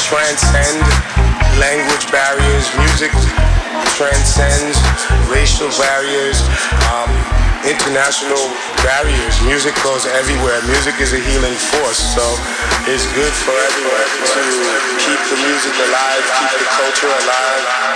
transcend language barriers. Music transcends racial barriers, international barriers. Music goes everywhere. Music is a healing force, so it's good for everyone to keep the music alive, keep the culture alive.